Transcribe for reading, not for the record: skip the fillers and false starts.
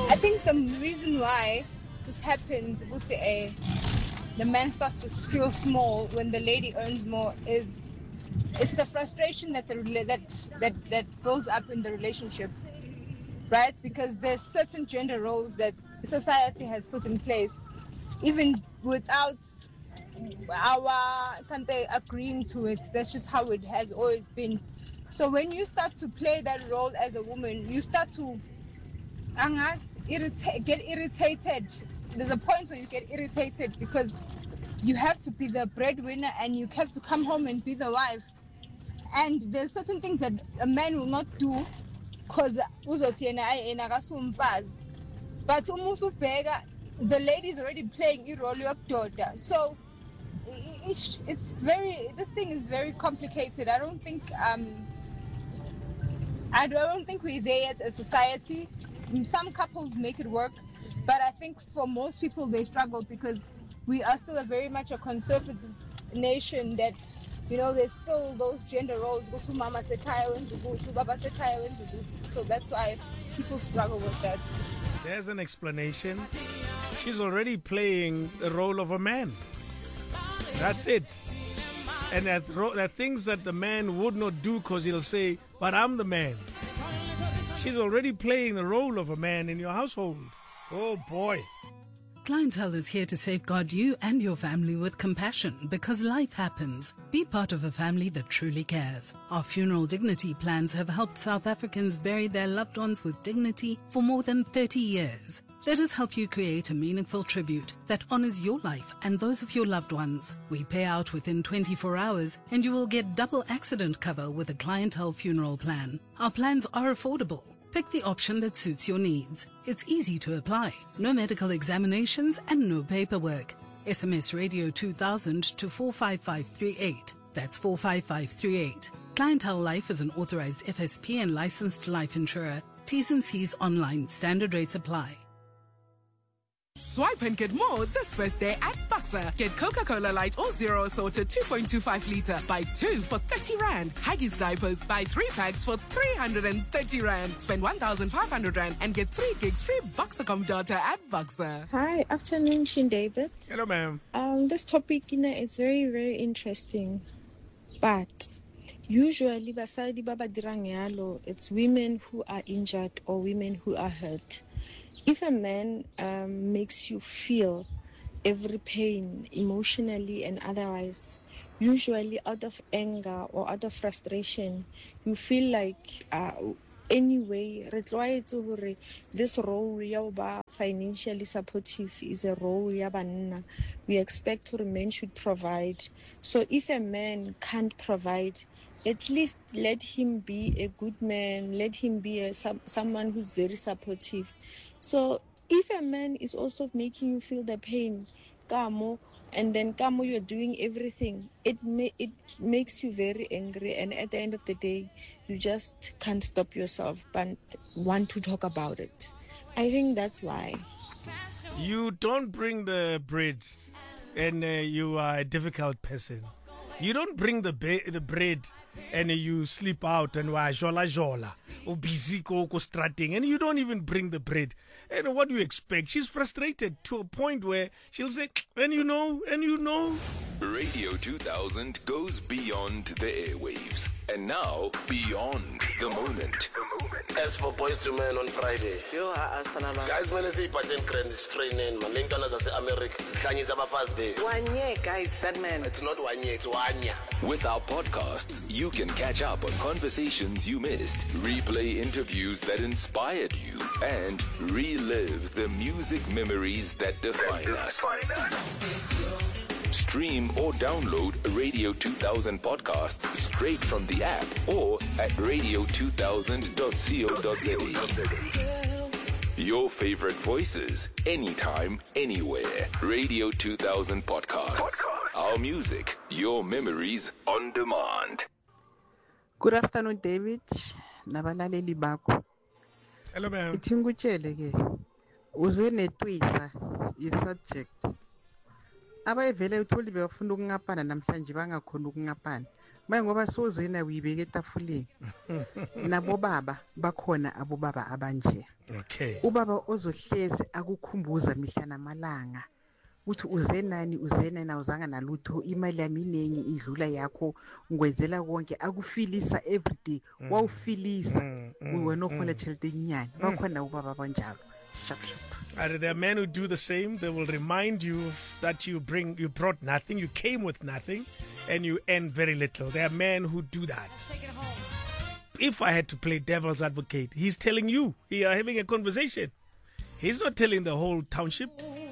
I think the reason why this happens, the man starts to feel small when the lady earns more is it's the frustration that builds up in the relationship, right? Because there's certain gender roles that society has put in place, even without our something agreeing to it. That's just how it has always been. So when you start to play that role as a woman, you start to get irritated. There's a point where you get irritated because you have to be the breadwinner and you have to come home and be the wife. And there's certain things that a man will not do because but the lady is already playing a role of daughter. So this thing is very complicated. I don't think we're there yet as a society. Some couples make it work, but I think for most people they struggle because we are still very much a conservative nation that, there's still those gender roles. Go to mama sekhaya wenza ukuthi, baba sekhaya wenza ukuthi. So that's why people struggle with that. There's an explanation. She's already playing the role of a man. That's it. And that things that the man would not do because he'll say, but I'm the man. She's already playing the role of a man in your household. Oh boy. Clientele is here to safeguard you and your family with compassion because life happens. Be part of a family that truly cares. Our funeral dignity plans have helped South Africans bury their loved ones with dignity for more than 30 years. Let us help you create a meaningful tribute that honors your life and those of your loved ones. We pay out within 24 hours and you will get double accident cover with a Clientele funeral plan. Our plans are affordable. Pick the option that suits your needs. It's easy to apply. No medical examinations and no paperwork. SMS Radio 2000 to 45538. That's 45538. Clientele Life is an authorized FSP and licensed life insurer. T's and C's online. Standard rates apply. Swipe and get more this birthday at Boxer. Get Coca-Cola Light or Zero Assorted 2.25 litre. Buy 2 for 30 Rand. Huggies diapers. Buy 3 packs for 330 Rand. Spend 1,500 Rand and get 3 gigs free Boxercom data at Boxer. Hi, afternoon, Shin David. Hello, ma'am. This topic, is very, very interesting. But usually, basadi baba dirang yalo, it's women who are injured or women who are hurt. If a man makes you feel every pain emotionally and otherwise, usually out of anger or out of frustration, you feel like anyway, this role ya financially supportive is a role ya banna. We expect men should provide. So if a man can't provide, at least let him be a good man. Let him be someone who's very supportive. So if a man is also making you feel the pain, Kamo, and then Kamo, you're doing everything, it makes you very angry. And at the end of the day, you just can't stop yourself but want to talk about it. I think that's why. You don't bring the bread and you are a difficult person. You don't bring the bread and you sleep out and jola or busy go strutting and you don't even bring the bread. And what do you expect? She's frustrated to a point where she'll say, and you know. Radio 2000 goes beyond the airwaves and now beyond the moment. As for Boys to Men on Friday, guys, man, is training, man. Lincoln as America, guys, that man. It's not 1 year, it's 1 year. With our podcasts, you can catch up on conversations you missed, replay interviews that inspired you, and relive the music memories that define us. Stream or download Radio 2000 podcasts straight from the app or at radio2000.co.za. Your favorite voices, anytime, anywhere. Radio 2000 podcasts. Our music, your memories on demand. Good afternoon, David. Nabalaleli bakho. Hello, ma'am. Ithingutshele ke. Uze netwisa i-subject. Abayivele utholi befuna ukungapana namhlanje bangakhona ukungapana. Ngoba sozena uyibeke etafuleni. Nabo baba bakhona abobaba abanje. Okay. Ubaba ozohlezi akukhumbuza mihla namalanga. Uthi uzenani uzanga nalutho imali yami inengi idlula yakho ngwenzela konke akufilisa everyday wawufilisa wena okhona chelete enyane bakhona ubaba abanjalo sharp. There are men who do the same. They will remind you that you brought nothing, you came with nothing, and you earn very little. There are men who do that. Take it home. If I had to play devil's advocate, he's telling you, we are having a conversation. He's not telling the whole township.